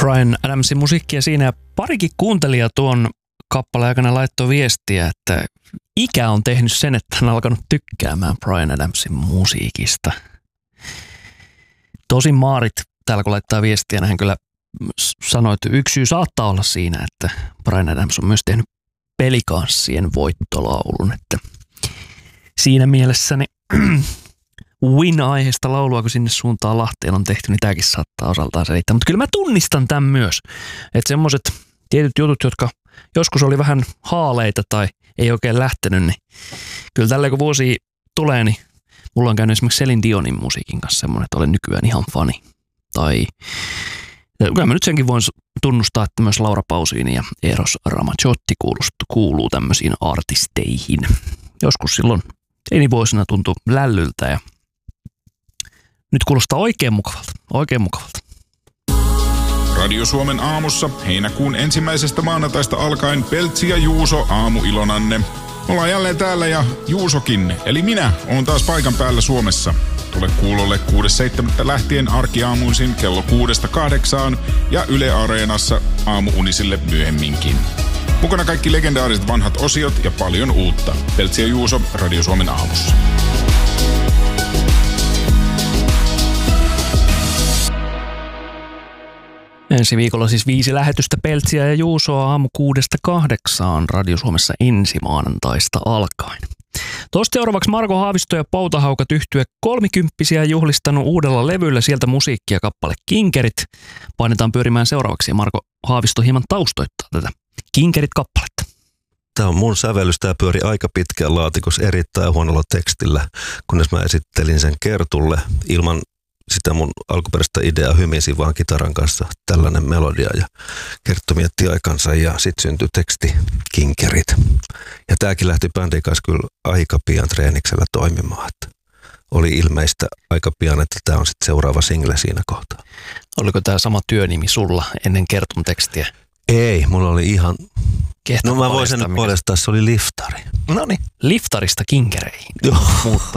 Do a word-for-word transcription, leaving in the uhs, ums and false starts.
Bryan Adamsin musiikkia siinä ja parikin kuuntelija tuon kappaleen aikana laittoi viestiä, että ikä on tehnyt sen, että hän on alkanut tykkäämään Bryan Adamsin musiikista. Tosin Maarit täällä kun laittaa viestiä, hän kyllä sanoi, että yksi syy saattaa olla siinä, että Bryan Adams on myös tehnyt Pelikanssien voittolaulun, että siinä mielessäni Win-aiheesta laulua, kun sinne suuntaan Lahteen on tehty, niin tämäkin saattaa osaltaan selittää. Mutta kyllä mä tunnistan tämän myös, että semmoiset tietyt jutut, jotka joskus oli vähän haaleita tai ei oikein lähtenyt, niin kyllä tällä kun vuosi tulee, niin mulla on käynyt esimerkiksi Celine Dionin musiikin kanssa semmoinen, että olen nykyään ihan fani. Tai kyllä mä nyt senkin voin tunnustaa, että myös Laura Pausini ja Eros Ramazzotti kuuluu tämmöisiin artisteihin. Joskus silloin teinivuosina tuntui lällyltä ja nyt kuulostaa oikein mukavalta, oikein mukavalta. Radio Suomen aamussa heinäkuun ensimmäisestä maanantaista alkaen Peltsi ja Juuso aamuilonanne. Ollaan jälleen täällä ja Juusokin, eli minä oon taas paikan päällä Suomessa. Tule kuulolle kuudes seitsemättä lähtien arkiaamuisin kello kuudesta kahdeksaan ja Yle Areenassa aamuunisille myöhemminkin. Mukana kaikki legendaariset vanhat osiot ja paljon uutta. Peltsi ja Juuso Radio Suomen aamussa. Ensi viikolla siis viisi lähetystä Peltsiä ja Juusoa aamu kuudesta kahdeksaan Radio Suomessa ensi maanantaista alkaen. Tuosta seuraavaksi Marko Haavisto ja Poutahaukat yhtye kolmikymppisiä juhlistanut uudella levyllä sieltä musiikkia kappale Kinkerit. Painetaan pyörimään seuraavaksi ja Marko Haavisto hieman taustoittaa tätä Kinkerit-kappaletta. Tämä on mun sävellys, tämä pyöri aika pitkään laatikossa erittäin huonolla tekstillä, kunnes mä esittelin sen Kertulle ilman sitä mun alkuperäistä ideaa, hymisin vaan kitaran kanssa tällainen melodia ja Kerttu mietti aikansa ja sitten syntyi teksti Kinkerit. Ja tämäkin lähti bändin kanssa kyllä aika pian treeniksellä toimimaan. Että oli ilmeistä aika pian, että tämä on sitten seuraava single siinä kohtaa. Oliko tämä sama työnimi sulla ennen Kertun tekstiä? Ei, mulla oli ihan... Kehtä no mä voisin nyt paljastaa, se oli Liftari. No niin, Liftarista Kinkereihin. Joo.